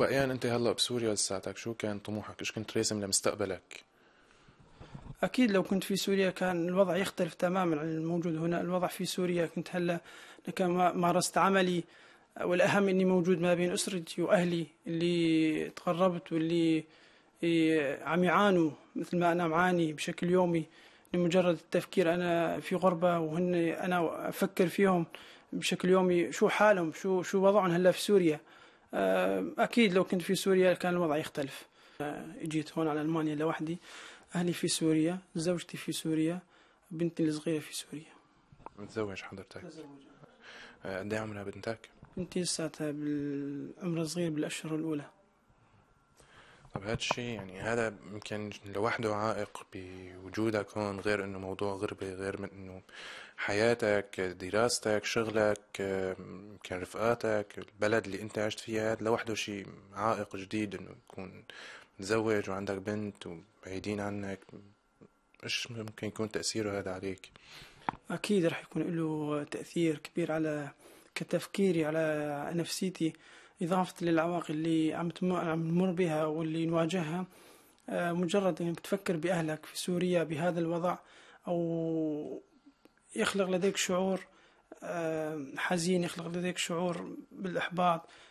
وبقيان انت هلا بسوريا لساتك، شو كان طموحك؟ ايش كنت راسم لمستقبلك؟ أكيد لو كنت في سوريا كان الوضع يختلف تماما عن الموجود هنا. الوضع في سوريا كنت هلا كان مارست عملي، والأهم إني موجود ما بين أسرتي وأهلي اللي تغربت واللي عم يعانوا مثل ما أنا معاني بشكل يومي لمجرد التفكير. أنا في غربة وهن أنا أفكر فيهم بشكل يومي، شو حالهم، شو وضعهم هلا في سوريا. أكيد لو كنت في سوريا كان الوضع يختلف. جيت هون على ألمانيا لوحدي، أهلي في سوريا، زوجتي في سوريا، بنتي الصغيرة في سوريا. متزوج حضرتك؟ متزوجة. قد ايه عمرها بنتك؟ بنتي لساتها بالعمر الصغير بالأشهر الأولى. طب هذا الشيء يعني هذا يمكن لوحده عائق بوجودك هون، غير انه موضوع غربة، غير من انه حياتك، دراستك، شغلك، يمكن رفقاتك، البلد اللي انت عشت فيها، هذا لوحده شيء عائق جديد انه يكون متزوج وعندك بنت وبعيدين عنك. ايش ممكن يكون تأثيره هذا عليك؟ أكيد رح يكون له تأثير كبير على كتفكيري، على نفسيتي، إضافة للعواقب اللي عم نمر بها واللي نواجهها. مجرد إنك تفكر بأهلك في سوريا بهذا الوضع، أو يخلق لديك شعور حزين، يخلق لديك شعور بالإحباط.